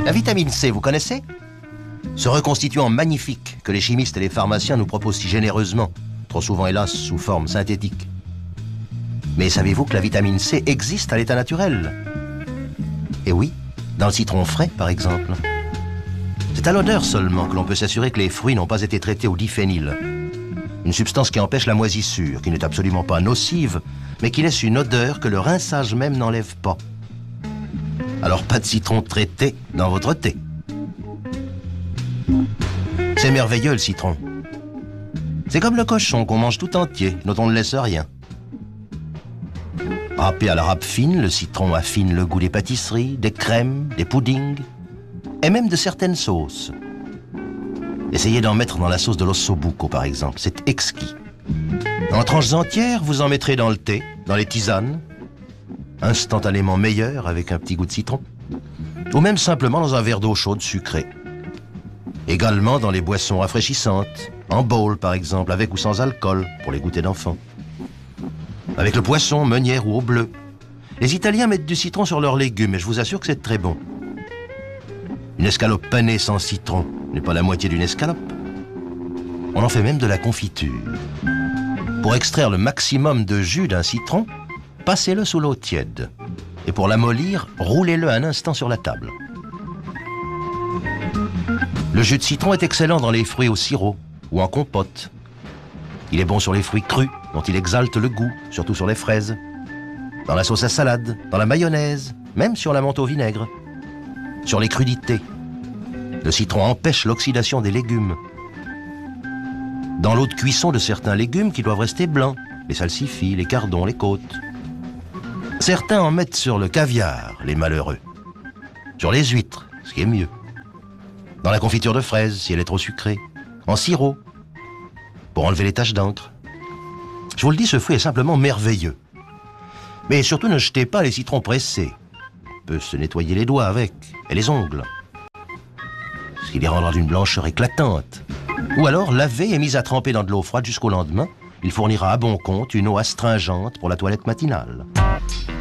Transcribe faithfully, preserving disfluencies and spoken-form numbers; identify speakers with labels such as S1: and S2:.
S1: La vitamine C, vous connaissez? Ce reconstituant magnifique que les chimistes et les pharmaciens nous proposent si généreusement, trop souvent hélas sous forme synthétique. Mais savez-vous que la vitamine C existe à l'état naturel? Et oui, dans le citron frais par exemple. C'est à l'odeur seulement que l'on peut s'assurer que les fruits n'ont pas été traités au diphényl. Une substance qui empêche la moisissure, qui n'est absolument pas nocive, mais qui laisse une odeur que le rinçage même n'enlève pas. Alors pas de citron traité dans votre thé. C'est merveilleux le citron. C'est comme le cochon qu'on mange tout entier, dont on ne laisse rien. Râpé à la râpe fine, le citron affine le goût des pâtisseries, des crèmes, des puddings, et même de certaines sauces. Essayez d'en mettre dans la sauce de l'ossobuco, par exemple, c'est exquis. En tranches entières, vous en mettrez dans le thé, dans les tisanes, instantanément meilleur avec un petit goût de citron, ou même simplement dans un verre d'eau chaude sucrée. Également dans les boissons rafraîchissantes, en bowl par exemple, avec ou sans alcool, pour les goûters d'enfants. Avec le poisson, meunière ou au bleu. Les Italiens mettent du citron sur leurs légumes et je vous assure que c'est très bon. Une escalope panée sans citron n'est pas la moitié d'une escalope. On en fait même de la confiture. Pour extraire le maximum de jus d'un citron, passez-le sous l'eau tiède. Et pour l'amollir, roulez-le un instant sur la table. Le jus de citron est excellent dans les fruits au sirop ou en compote. Il est bon sur les fruits crus, dont il exalte le goût, surtout sur les fraises. Dans la sauce à salade, dans la mayonnaise, même sur la menthe au vinaigre. Sur les crudités. Le citron empêche l'oxydation des légumes. Dans l'eau de cuisson de certains légumes qui doivent rester blancs, les salsifis, les cardons, les côtes. Certains en mettent sur le caviar, les malheureux. Sur les huîtres, ce qui est mieux. Dans la confiture de fraises, si elle est trop sucrée. En sirop, pour enlever les taches d'encre. Je vous le dis, ce fruit est simplement merveilleux. Mais surtout, ne jetez pas les citrons pressés. On peut se nettoyer les doigts avec, et les ongles. Ce qui les rendra d'une blancheur éclatante. Ou alors, lavé et mis à tremper dans de l'eau froide jusqu'au lendemain, il fournira à bon compte une eau astringente pour la toilette matinale.